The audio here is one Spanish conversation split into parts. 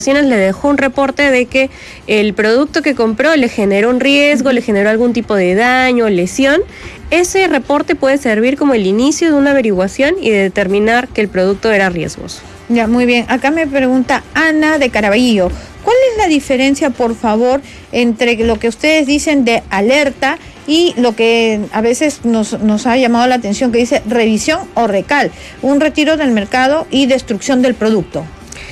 le dejó un reporte de que el producto que compró le generó un riesgo, le generó algún tipo de daño, lesión. Ese reporte puede servir como el inicio de una averiguación y de determinar que el producto era riesgoso. Ya, muy bien. Acá me pregunta Ana de Caraballo. ¿Cuál es la diferencia, por favor, entre lo que ustedes dicen de alerta y lo que a veces nos ha llamado la atención, que dice revisión o recal, un retiro del mercado y destrucción del producto?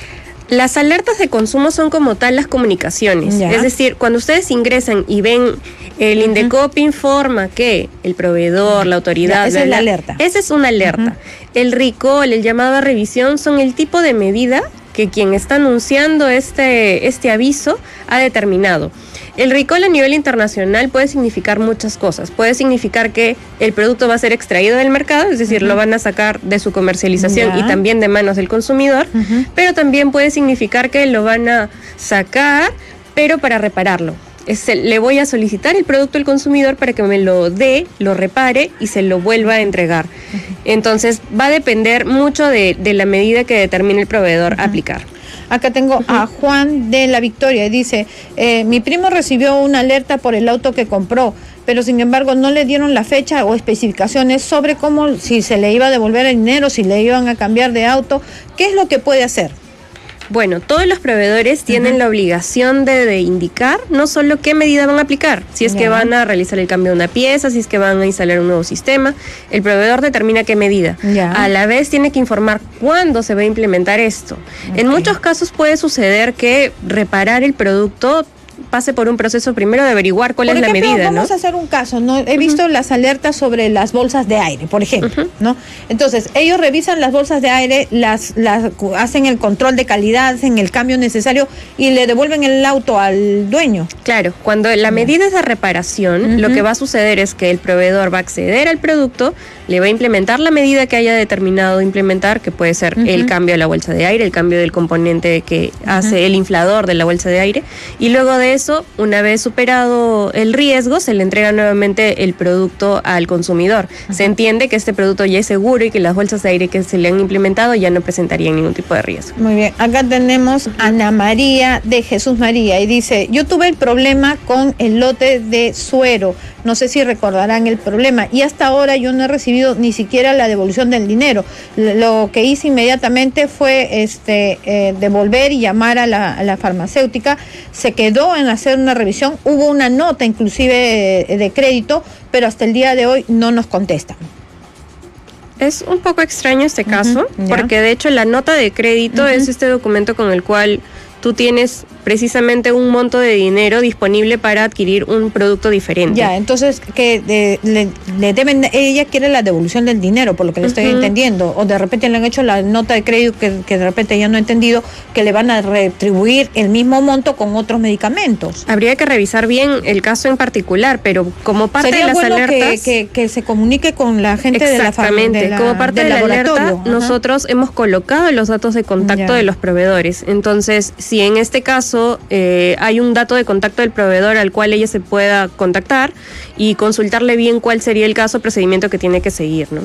Las alertas de consumo son como tal las comunicaciones. Ya. Es decir, cuando ustedes ingresan y ven el INDECOP informa que el proveedor, la autoridad... Esa es la alerta. Esa es una alerta. El recall, el llamado a revisión son el tipo de medida que quien está anunciando este aviso ha determinado. El recall a nivel internacional puede significar muchas cosas. Puede significar que el producto va a ser extraído del mercado, es decir, lo van a sacar de su comercialización y también de manos del consumidor, pero también puede significar que lo van a sacar, pero para repararlo. Le voy a solicitar el producto al consumidor para que me lo dé, lo repare y se lo vuelva a entregar. Entonces va a depender mucho de la medida que determine el proveedor aplicar. Acá tengo a Juan de la Victoria y dice, mi primo recibió una alerta por el auto que compró, pero sin embargo no le dieron la fecha o especificaciones sobre cómo, si se le iba a devolver el dinero, si le iban a cambiar de auto. ¿Qué es lo que puede hacer? Bueno, todos los proveedores tienen la obligación de indicar no solo qué medida van a aplicar, si es que van a realizar el cambio de una pieza, si es que van a instalar un nuevo sistema, el proveedor determina qué medida. A la vez tiene que informar cuándo se va a implementar esto. En muchos casos puede suceder que reparar el producto pase por un proceso primero de averiguar cuál es la medida, ¿no? Vamos a hacer un caso, ¿no? He visto las alertas sobre las bolsas de aire, por ejemplo, ¿no? Entonces, ellos revisan las bolsas de aire, las hacen el control de calidad, hacen el cambio necesario y le devuelven el auto al dueño. Claro, cuando la medida es de reparación, lo que va a suceder es que el proveedor va a acceder al producto, le va a implementar la medida que haya determinado implementar, que puede ser el cambio de la bolsa de aire, el cambio del componente que hace el inflador de la bolsa de aire, y luego de eso, una vez superado el riesgo, se le entrega nuevamente el producto al consumidor. Se entiende que este producto ya es seguro y que las bolsas de aire que se le han implementado ya no presentarían ningún tipo de riesgo. Muy bien, acá tenemos a Ana María de Jesús María y dice, yo tuve el problema con el lote de suero, no sé si recordarán el problema, y hasta ahora yo no he recibido ni siquiera la devolución del dinero. Lo que hice inmediatamente fue devolver y llamar a la farmacéutica, se quedó en hacer una revisión, hubo una nota inclusive de crédito, pero hasta el día de hoy no nos contestan. Es un poco extraño este caso, porque de hecho la nota de crédito es este documento con el cual tú tienes precisamente un monto de dinero disponible para adquirir un producto diferente. Ya, entonces que le deben, ella quiere la devolución del dinero, por lo que le estoy entendiendo, o de repente le han hecho la nota de crédito que de repente ya no he entendido, que le van a retribuir el mismo monto con otros medicamentos. Habría que revisar bien el caso en particular, pero como parte de las alertas... que se comunique con la gente de la farmacia. Exactamente, como parte de la alerta, nosotros hemos colocado los datos de contacto de los proveedores. Entonces, si en este caso hay un dato de contacto del proveedor al cual ella se pueda contactar y consultarle bien cuál sería el caso, procedimiento que tiene que seguir, ¿no?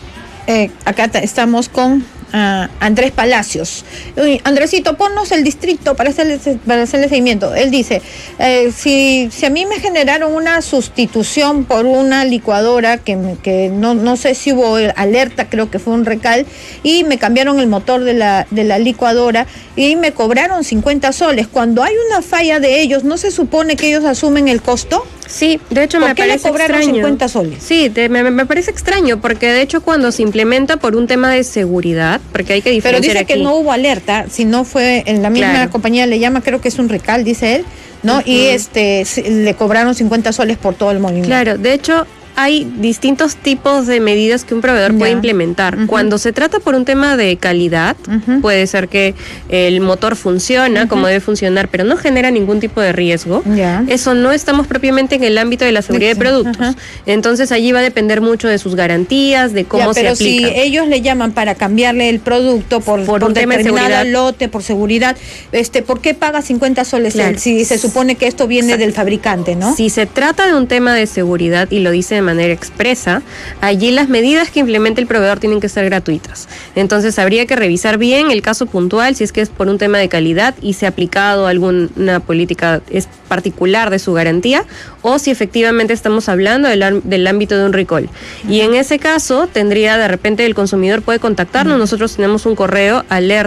Acá estamos con Andrés Palacios. Andresito, ponnos el distrito para hacerle seguimiento. Él dice, si a mí me generaron una sustitución por una licuadora que no sé si hubo alerta, creo que fue un recal, y me cambiaron el motor de la licuadora y me cobraron 50 soles. Cuando hay una falla de ellos, ¿no se supone que ellos asumen el costo? Sí, de hecho me parece extraño. ¿Por qué le cobraron 50 soles? Sí, me parece extraño, porque de hecho cuando se implementa por un tema de seguridad, porque hay que diferenciar. Pero dice que no hubo alerta, si no fue en la misma compañía, le llama, creo que es un recal, dice él, ¿no? Y le cobraron 50 soles por todo el movimiento. Claro, de hecho hay distintos tipos de medidas que un proveedor puede implementar. Cuando se trata por un tema de calidad, puede ser que el motor funciona como debe funcionar, pero no genera ningún tipo de riesgo. Eso no estamos propiamente en el ámbito de la seguridad de productos. Entonces allí va a depender mucho de sus garantías, de cómo se aplica. Pero si ellos le llaman para cambiarle el producto por un tema de seguridad, lote, por seguridad, ¿por qué paga 50 soles él? Si se supone que esto viene del fabricante, ¿no? Si se trata de un tema de seguridad y lo dice de manera expresa, allí las medidas que implemente el proveedor tienen que ser gratuitas. Entonces habría que revisar bien el caso puntual, si es que es por un tema de calidad y se ha aplicado alguna política particular de su garantía, o si efectivamente estamos hablando del ámbito de un recall. Y en ese caso tendría, de repente el consumidor puede contactarnos, nosotros tenemos un correo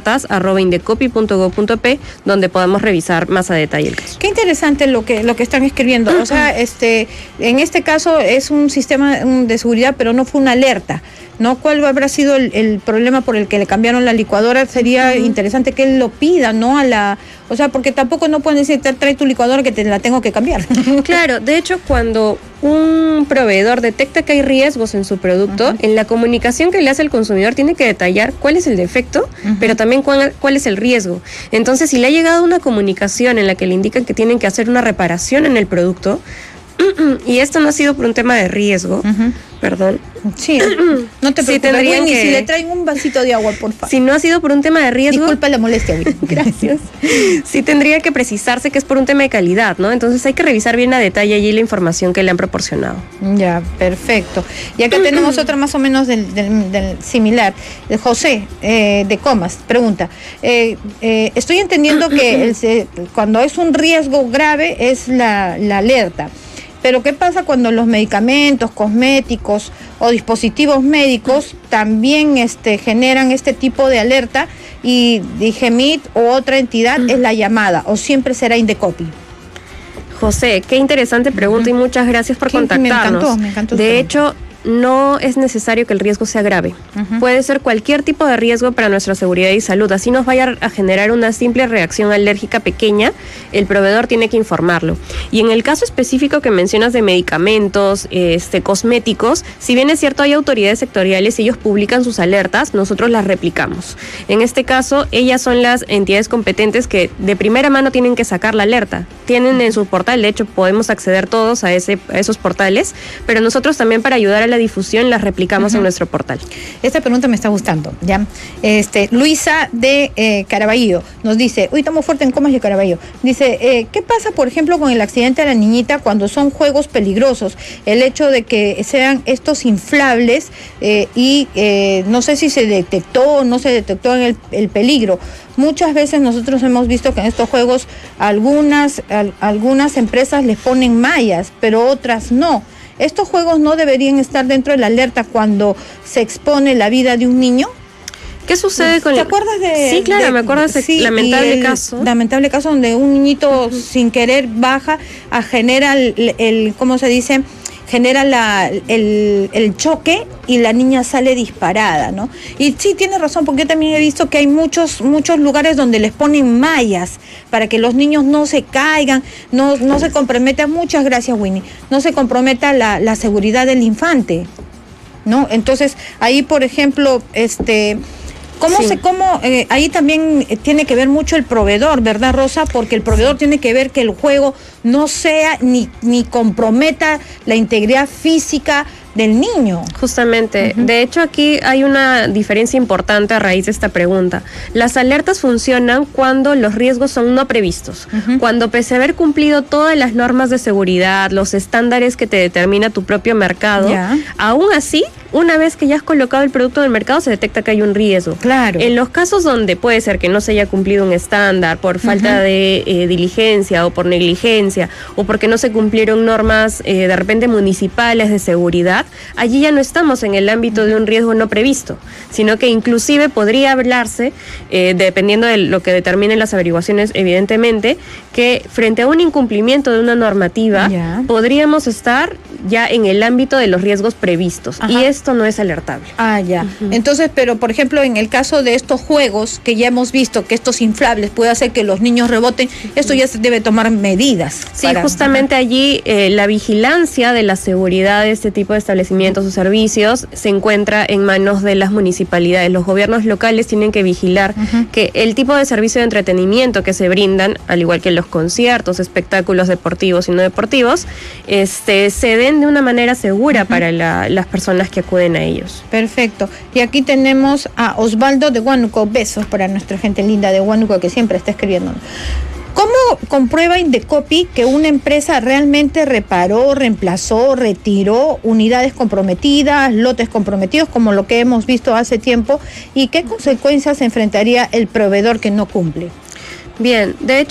alertas@indecopi.gov.p donde podamos revisar más a detalle el caso. Qué interesante lo que están escribiendo. O sea, en este caso es un sistema de seguridad, pero no fue una alerta, ¿no? ¿Cuál habrá sido el problema por el que le cambiaron la licuadora? Sería interesante que él lo pida, ¿no? O sea, porque tampoco no pueden decir, trae tu licuadora que te la tengo que cambiar. Claro, de hecho, cuando un proveedor detecta que hay riesgos en su producto, en la comunicación que le hace al consumidor tiene que detallar cuál es el defecto, pero también cuál es el riesgo. Entonces, si le ha llegado una comunicación en la que le indican que tienen que hacer una reparación en el producto, y esto no ha sido por un tema de riesgo, perdón. Sí, no te preocupes, Winnie, si le traen un vasito de agua, por favor. Si no ha sido por un tema de riesgo... Disculpa la molestia, Winnie. Gracias. Sí tendría que precisarse que es por un tema de calidad, ¿no? Entonces hay que revisar bien a detalle allí la información que le han proporcionado. Ya, perfecto. Y acá tenemos otra más o menos del similar. José, de Comas, pregunta. Estoy entendiendo que cuando es un riesgo grave es la alerta. Pero ¿qué pasa cuando los medicamentos, cosméticos o dispositivos médicos también generan este tipo de alerta y Digemit u otra entidad es la llamada o siempre será Indecopi? José, qué interesante pregunta y muchas gracias por contactarnos. Me encantó. De hecho, no es necesario que el riesgo sea grave. Puede ser cualquier tipo de riesgo para nuestra seguridad y salud. Así nos vaya a generar una simple reacción alérgica pequeña, el proveedor tiene que informarlo. Y en el caso específico que mencionas de medicamentos, cosméticos, si bien es cierto hay autoridades sectoriales y ellos publican sus alertas, nosotros las replicamos. En este caso, ellas son las entidades competentes que de primera mano tienen que sacar la alerta. Tienen en su portal, de hecho podemos acceder todos a esos portales, pero nosotros también para ayudar a la difusión las replicamos en nuestro portal. Esta pregunta me está gustando, ¿ya? Luisa de Caraballo nos dice, estamos fuerte en Comas y Caraballo, dice, ¿qué pasa, por ejemplo, con el accidente de la niñita cuando son juegos peligrosos? El hecho de que sean estos inflables y no sé si se detectó o no se detectó en el peligro. Muchas veces nosotros hemos visto que en estos juegos algunas empresas les ponen mallas, pero otras no. ¿Estos juegos no deberían estar dentro de la alerta cuando se expone la vida de un niño? ¿Qué sucede con ¿Te acuerdas de...? Sí, claro, me acuerdo de ese lamentable caso. Lamentable caso donde un niñito sin querer baja genera ¿cómo se dice? Genera el choque y la niña sale disparada, ¿no? Y sí, tiene razón, porque yo también he visto que hay muchos lugares donde les ponen mallas para que los niños no se caigan, no se comprometa, muchas gracias, Winnie, no se comprometa la seguridad del infante, ¿no? Entonces, ahí, por ejemplo, ahí también tiene que ver mucho el proveedor, ¿verdad, Rosa? Porque el proveedor tiene que ver que el juego no sea ni comprometa la integridad física del niño. Justamente. De hecho, aquí hay una diferencia importante a raíz de esta pregunta. Las alertas funcionan cuando los riesgos son no previstos. Cuando, pese a haber cumplido todas las normas de seguridad, los estándares que te determina tu propio mercado, aún así, una vez que ya has colocado el producto en el mercado, se detecta que hay un riesgo. Claro. En los casos donde puede ser que no se haya cumplido un estándar por falta de diligencia o por negligencia o porque no se cumplieron normas de repente municipales de seguridad, allí ya no estamos en el ámbito de un riesgo no previsto, sino que inclusive podría hablarse, dependiendo de lo que determinen las averiguaciones, evidentemente, que frente a un incumplimiento de una normativa, podríamos estar ya en el ámbito de los riesgos previstos. Y esto no es alertable. Entonces, pero por ejemplo, en el caso de estos juegos que ya hemos visto que estos inflables puede hacer que los niños reboten, esto ya se debe tomar medidas. Sí, justamente allí la vigilancia de la seguridad de este tipo de establecimientos o servicios se encuentra en manos de las municipalidades. Los gobiernos locales tienen que vigilar que el tipo de servicio de entretenimiento que se brindan, al igual que los conciertos, espectáculos deportivos y no deportivos, se den de una manera segura para las personas que acuden a ellos. Perfecto. Y aquí tenemos a Osvaldo de Huánuco. Besos para nuestra gente linda de Huánuco que siempre está escribiendo. ¿Cómo comprueba Indecopi que una empresa realmente reparó, reemplazó, retiró unidades comprometidas, lotes comprometidos, como lo que hemos visto hace tiempo, y qué consecuencias enfrentaría el proveedor que no cumple? Bien, de hecho,